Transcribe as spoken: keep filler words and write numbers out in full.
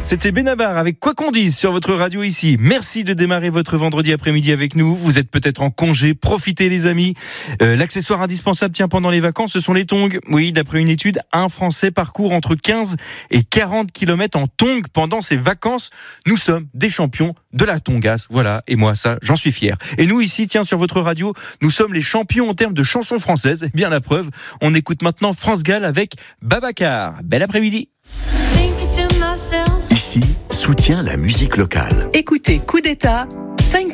C'était Benabar avec Quoi qu'on dise sur votre radio ici. Merci de démarrer votre vendredi après-midi avec nous. Vous êtes peut-être en congé, profitez les amis. Euh, l'accessoire indispensable tiens, pendant les vacances, ce sont les tongs. Oui, d'après une étude, un Français parcourt entre quinze et quarante kilomètres en tongs pendant ses vacances. Nous sommes des champions de la tongasse. Voilà, et moi ça, j'en suis fier. Et nous ici, tiens, sur votre radio, nous sommes les champions en termes de chansons françaises. Et bien la preuve, on écoute maintenant France Gall avec Babacar. Bel après-midi. Ici, soutient la musique locale. Écoutez Coup d'État, Thank